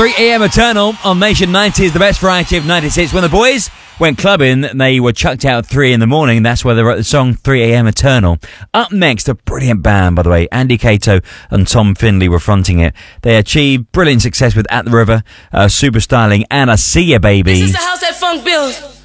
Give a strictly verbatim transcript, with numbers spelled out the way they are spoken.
three a.m. Eternal on Nation nineties, the best variety of ninety-six. When the boys went clubbing, they were chucked out at three in the morning. That's where they wrote the song three a.m. Eternal. Up next, a brilliant band, by the way. Andy Cato and Tom Findlay were fronting it. They achieved brilliant success with At the River, uh, Super Styling, and I See Ya Baby. This is the house that funk builds.